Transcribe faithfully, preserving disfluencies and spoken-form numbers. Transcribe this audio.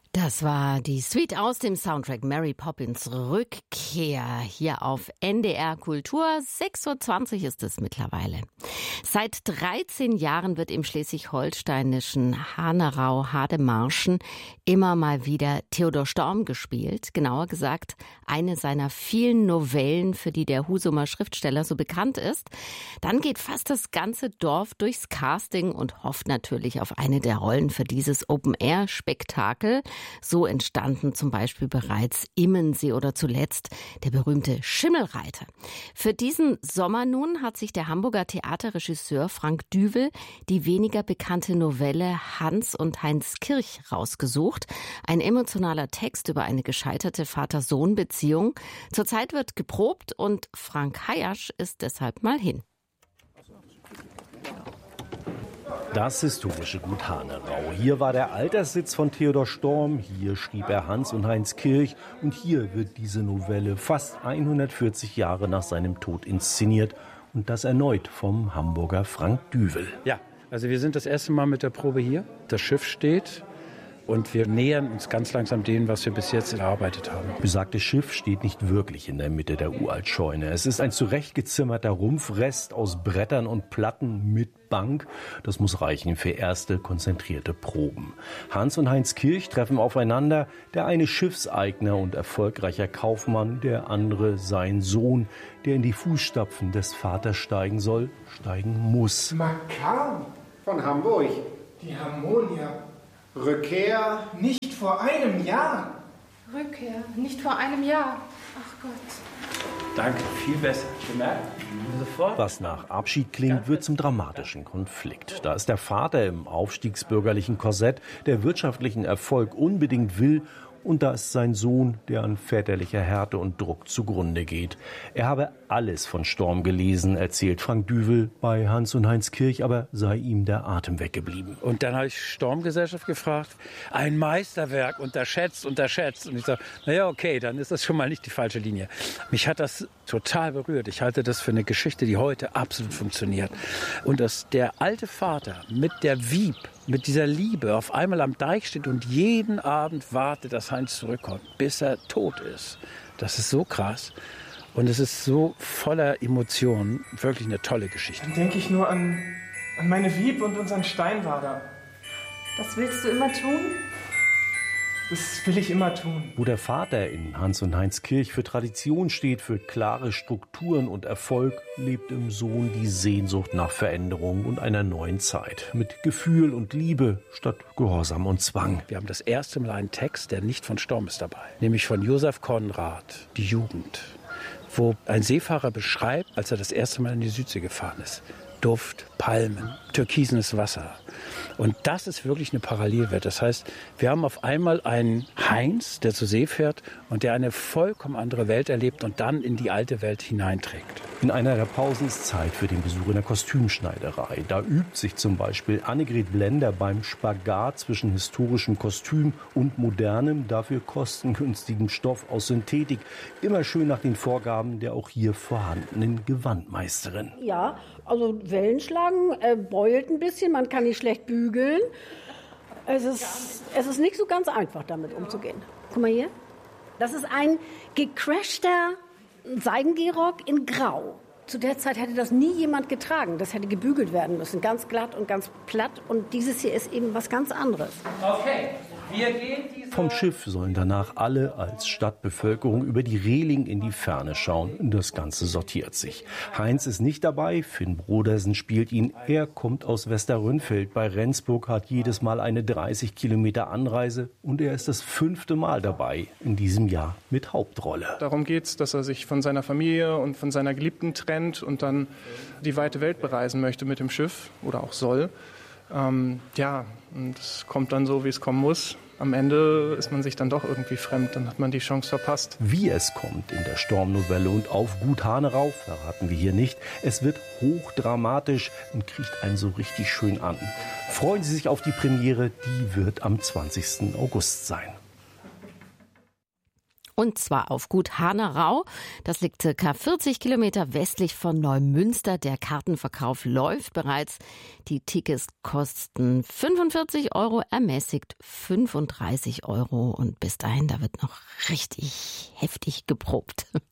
Das war die Suite aus dem Soundtrack Mary Poppins Rückkehr hier auf N D R Kultur. sechs Uhr zwanzig ist es mittlerweile. Seit dreizehn Jahren wird im schleswig-holsteinischen Hanerau-Hademarschen immer mal wieder Theodor Storm gespielt. Genauer gesagt, eine seiner vielen Novellen, für die der Husumer Schriftsteller so bekannt ist. Dann geht fast das ganze Dorf durchs Casting und hofft natürlich auf eine der Rollen für dieses Open-Air-Spektakel. So entstanden zum Beispiel bereits Immensee oder zuletzt der berühmte Schimmelreiter. Für diesen Sommer nun hat sich der Hamburger Theaterregisseur Frank Düvel die weniger bekannte Novelle Hans und Heinz Kirch rausgesucht. Ein emotionaler Text über eine gescheiterte Vater-Sohn-Beziehung. Zurzeit wird geprobt und Frank Hayasch ist deshalb mal hin. Das historische Gut Hanerau. Hier war der Alterssitz von Theodor Storm, hier schrieb er Hans und Heinz Kirch und hier wird diese Novelle fast hundertvierzig Jahre nach seinem Tod inszeniert und das erneut vom Hamburger Frank Düvel. Ja, also wir sind das erste Mal mit der Probe hier. Das Schiff steht und wir nähern uns ganz langsam dem, was wir bis jetzt erarbeitet haben. Besagtes Schiff steht nicht wirklich in der Mitte der Uraltscheune. Es ist ein zurechtgezimmerter Rumpfrest aus Brettern und Platten mit Bank. Das muss reichen für erste konzentrierte Proben. Hans und Heinz Kirch treffen aufeinander. Der eine Schiffseigner und erfolgreicher Kaufmann, der andere sein Sohn, der in die Fußstapfen des Vaters steigen soll, steigen muss. Makar von Hamburg. Die Harmonia. Rückkehr Nicht vor einem Jahr. Rückkehr, nicht vor einem Jahr. Ach Gott. Danke, viel besser. Gemerkt? Sofort. Was nach Abschied klingt, wird zum dramatischen Konflikt. Da ist der Vater im aufstiegsbürgerlichen Korsett, der wirtschaftlichen Erfolg unbedingt will. Und da ist sein Sohn, der an väterlicher Härte und Druck zugrunde geht. Er habe alles von Storm gelesen, erzählt Frank Düvel bei Hans und Heinz Kirch, aber sei ihm der Atem weggeblieben. Und dann habe ich Stormgesellschaft gefragt, ein Meisterwerk, unterschätzt, unterschätzt. Und ich sage, naja, okay, dann ist das schon mal nicht die falsche Linie. Mich hat das total berührt. Ich halte das für eine Geschichte, die heute absolut funktioniert. Und dass der alte Vater mit der Wieb, mit dieser Liebe auf einmal am Deich steht und jeden Abend wartet, dass Heinz zurückkommt, bis er tot ist. Das ist so krass. Und es ist so voller Emotionen. Wirklich eine tolle Geschichte. Dann denke ich nur an, an meine Wieb und unseren Steinwader. Das willst du immer tun? Das will ich immer tun. Wo der Vater in Hans und Heinz Kirch für Tradition steht, für klare Strukturen und Erfolg, lebt im Sohn die Sehnsucht nach Veränderung und einer neuen Zeit. Mit Gefühl und Liebe statt Gehorsam und Zwang. Wir haben das erste Mal einen Text, der nicht von Storm ist dabei. Nämlich von Josef Konrad, Die Jugend. Wo ein Seefahrer beschreibt, als er das erste Mal in die Südsee gefahren ist. Duft, Palmen, türkisenes Wasser. Und das ist wirklich eine Parallelwelt. Das heißt, wir haben auf einmal einen Heinz, der zur See fährt und der eine vollkommen andere Welt erlebt und dann in die alte Welt hineinträgt. In einer der Pausen ist Zeit für den Besuch in der Kostümschneiderei. Da übt sich zum Beispiel Annegret Blender beim Spagat zwischen historischem Kostüm und modernem, dafür kostengünstigem Stoff aus Synthetik. Immer schön nach den Vorgaben der auch hier vorhandenen Gewandmeisterin. Ja, also Wellen schlagen, äh, beult ein bisschen, man kann nicht schlecht bügeln. Es ist, es ist nicht so ganz einfach, damit umzugehen. Guck mal hier. Das ist ein gecrashter Seidengehrock in Grau. Zu der Zeit hätte das nie jemand getragen. Das hätte gebügelt werden müssen, ganz glatt und ganz platt. Und dieses hier ist eben was ganz anderes. Okay, wir gehen diese... Vom Schiff sollen danach alle als Stadtbevölkerung über die Reling in die Ferne schauen. Das Ganze sortiert sich. Heinz ist nicht dabei, Finn Brodersen spielt ihn. Er kommt aus Westerrönfeld bei Rendsburg, hat jedes Mal eine dreißig Kilometer Anreise und er ist das fünfte Mal dabei in diesem Jahr mit Hauptrolle. Darum geht es, dass er sich von seiner Familie und von seiner Geliebten trennt und dann die weite Welt bereisen möchte mit dem Schiff oder auch soll. Ähm, ja, und es kommt dann so, wie es kommen muss. Am Ende ist man sich dann doch irgendwie fremd, dann hat man die Chance verpasst. Wie es kommt in der Stormnovelle und auf Gut Hanerau, verraten wir hier nicht. Es wird hochdramatisch und kriegt einen so richtig schön an. Freuen Sie sich auf die Premiere, die wird am zwanzigsten August sein. Und zwar auf Gut Hanerau. Das liegt circa vierzig Kilometer westlich von Neumünster. Der Kartenverkauf läuft bereits. Die Tickets kosten fünfundvierzig Euro, ermäßigt fünfunddreißig Euro. Und bis dahin, da wird noch richtig heftig geprobt.